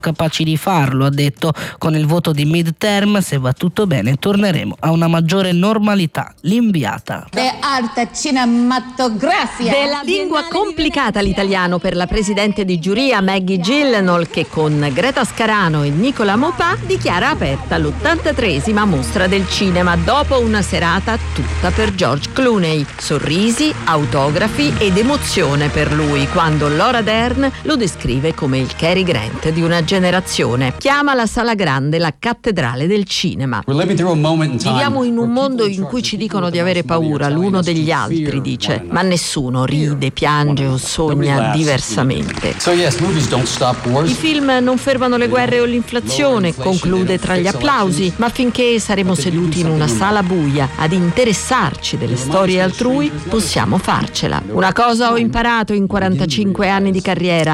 capaci di farlo, ha detto. Con il voto di midterm, se va tutto bene, torneremo a una maggiore normalità. L'inviata. Alta cinematografia. Della lingua complicata l'italiano per la presidente di giuria Maggie Gyllenhaal, che con Greta Scarano e Nicola Maupin dichiara aperta l'83esima mostra del cinema dopo una serata tutta per George Clooney. Sorrisi, autografi ed emozione per lui quando Laura Dern lo descrive come il Cary Grant di una generazione. Chiama la sala grande la cattedrale del cinema. Viviamo in un mondo in cui ci dicono di avere paura l'uno degli altri, dice, ma nessuno ride, piange o sogna diversamente. I film non fermano le guerre o l'inflazione, conclude tra gli applausi, ma finché saremo seduti in una sala buia ad interessarci delle storie altrui, possiamo farcela. Una cosa ho imparato in 45 anni di carriera: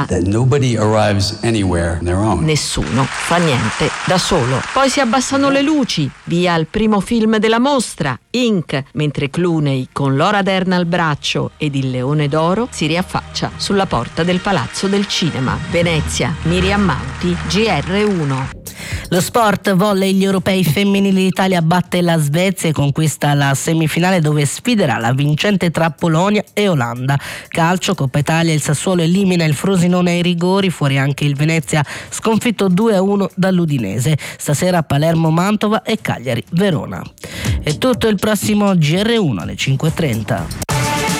nessuno fa niente da solo. Poi si abbassano le luci, via il primo film della mostra, Inc., mentre Clooney, con Laura Dern al braccio ed il Leone d'Oro, si riaffaccia sulla porta del Palazzo del Cinema. Venezia, Miriam Mauti, GR1. Lo sport, volley, gli europei femminili, l'Italia batte la Svezia e conquista la semifinale dove sfiderà la vincente tra Polonia e Olanda. Calcio, Coppa Italia, il Sassuolo elimina il Frosinone ai rigori, fuori anche il Venezia sconfitto 2-1 dall'Udinese. Stasera Palermo Mantova e Cagliari Verona. È tutto, il prossimo GR1 alle 5:30.